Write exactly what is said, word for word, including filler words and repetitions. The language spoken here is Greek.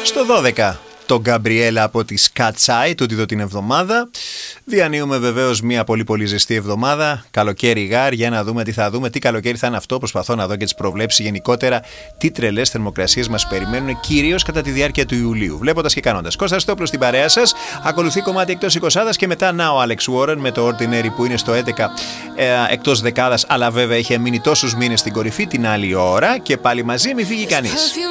Στο δώδεκα το Γκαμπριέλα από τη Σκατσάι, τούτη εδώ την εβδομάδα. Διανύουμε βεβαίως μια πολύ πολύ ζεστή εβδομάδα. Καλοκαίρι γάρ, για να δούμε τι θα δούμε. Τι καλοκαίρι θα είναι αυτό. Προσπαθώ να δω και τις προβλέψεις γενικότερα. Τι τρελές θερμοκρασίες μας περιμένουν, κυρίως κατά τη διάρκεια του Ιουλίου. Βλέποντας και κάνοντας. Κώστας Στόπλος στην παρέα σας. Ακολουθεί κομμάτι εκτός εικοσάδας και μετά να ο Alex Warren με το Ordinary που είναι στο έντεκα ε, εκτός δεκάδας. Αλλά βέβαια είχε μείνει τόσους μήνες στην κορυφή την άλλη ώρα. Και πάλι μαζί, μη φύγει κανείς.